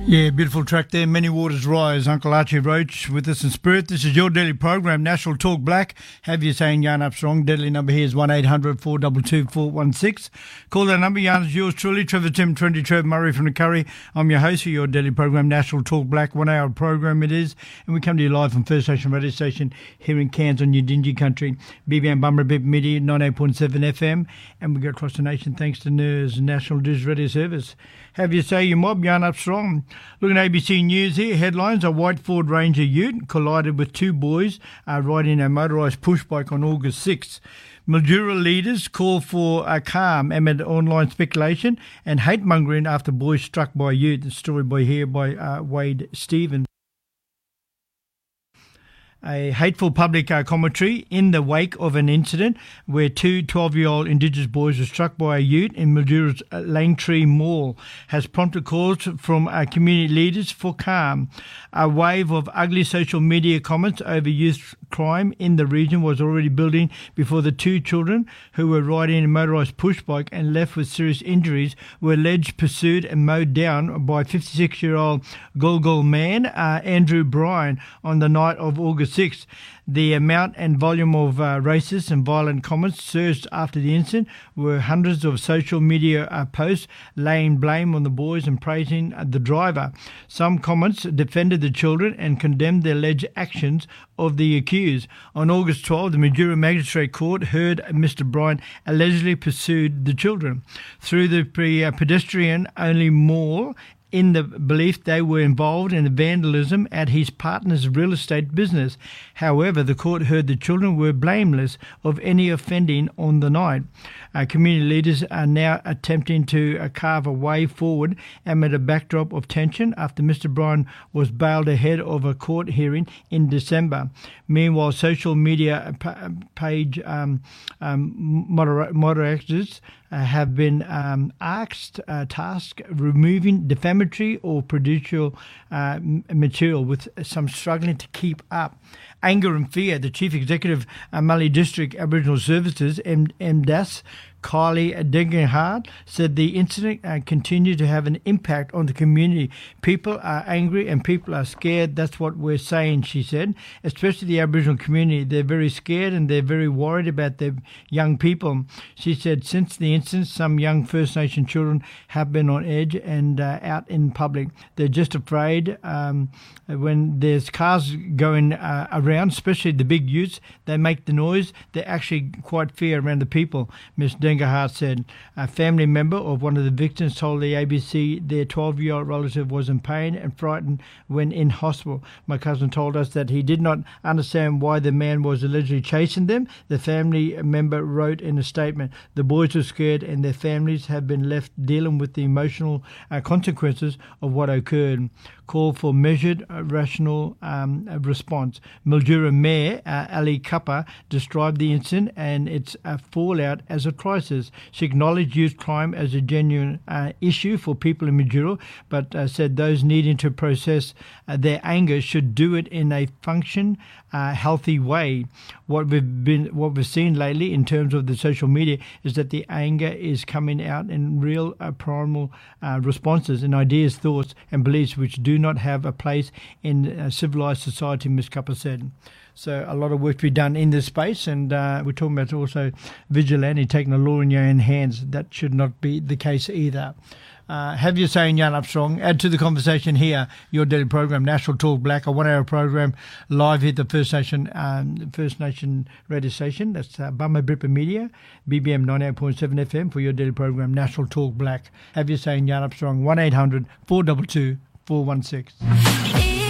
Yeah, beautiful track there. Many Waters Rise. Uncle Archie Roach with us in spirit. This is your daily program, National Talk Black. Have you saying yarn up strong? Deadly number here is 1-800-422-416. Call that number. Yarn is yours truly. Trevor Tim, 20 Trevor Murray from the Curry. I'm your host for your daily program, National Talk Black. 1 hour program it is. And we come to you live from First Nation Radio Station here in Cairns on Udingi Country. BBM Bummer Bip Midi, 98.7 FM. And we go across the nation thanks to NERS, National News Radio Service. Have you say your mob, yarn up strong. Looking at ABC News here, headlines: a white Ford Ranger ute collided with two boys riding a motorised push bike on August 6th. Mildura leaders call for a calm amid online speculation and hate mongering after boys struck by a ute. The story by Wade Stevens. A hateful public commentary in the wake of an incident where two 12-year-old Indigenous boys were struck by a ute in Mildura's Langtree Mall has prompted calls from community leaders for calm. A wave of ugly social media comments over youth crime in the region was already building before the two children who were riding a motorised push bike and left with serious injuries were alleged pursued and mowed down by 56-year-old Golgol man Andrew Bryan on the night of August 6th. The amount and volume of racist and violent comments surged after the incident, were hundreds of social media posts laying blame on the boys and praising the driver. Some comments defended the children and condemned the alleged actions of the accused. On August 12, the Mildura Magistrate Court heard Mr. Bryan allegedly pursued the children through the pedestrian-only mall in the belief they were involved in the vandalism at his partner's real estate business. However, the court heard the children were blameless of any offending on the night. Community leaders are now attempting to carve a way forward amid a backdrop of tension after Mr. Bryan was bailed ahead of a court hearing in December. Meanwhile, social media page moderators have been tasked removing defamatory or prejudicial material, with some struggling to keep up. Anger and fear. The Chief Executive Mallee District Aboriginal Services, MDAS, Kylie Degenhardt, said the incident continued to have an impact on the community. People are angry and people are scared. That's what we're saying, she said, especially the Aboriginal community. They're very scared and they're very worried about their young people. She said since the incident, some young First Nation children have been on edge and out in public. They're just afraid when there's cars going around, especially the big utes, they make the noise. They actually quite fear around the people, Ms. Degenhardt said. A family member of one of the victims told the ABC their 12-year-old relative was in pain and frightened when in hospital. My cousin told us that he did not understand why the man was allegedly chasing them. The family member wrote in a statement, "The boys were scared and their families have been left dealing with the emotional consequences of what occurred." Call for measured, rational response. Mildura Mayor Ali Kappa described the incident and its fallout as a crisis. She acknowledged youth crime as a genuine issue for people in Mildura, but said those needing to process their anger should do it in a healthy way. What we've seen lately in terms of the social media is that the anger is coming out in real primal responses and ideas, thoughts and beliefs which do not have a place in a civilised society, Ms. Kappa said. So a lot of work to be done in this space, and we're talking about also vigilante, taking the law in your own hands. That should not be the case either. Have your say in Yarn Up Strong. Add to the conversation here, your daily program, National Talk Black, a 1 hour program live here at the First Nation radio station. That's Bummer Bripper Media, BBM 98.7 FM for your daily program, National Talk Black. Have your say in Yarn Up Strong, 1-800-422-416.